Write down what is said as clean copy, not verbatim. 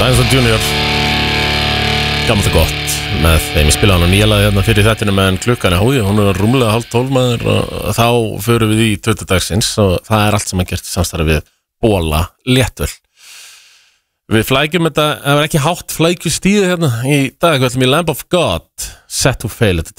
Hanson Junior Gammalt og gott með þeim Ég spilaði hann á nýjalaði hérna fyrir þættinu meðan klukkan hún rúmlega 11:30 maður og þá förum við í 20 dagsins og það allt sem að gert í samstarfi við Bóla léttöl Við flækjum þetta, það var ekki hátt flækjustíði hérna í dag við ætlum í Lamb of God Set to Fail, þetta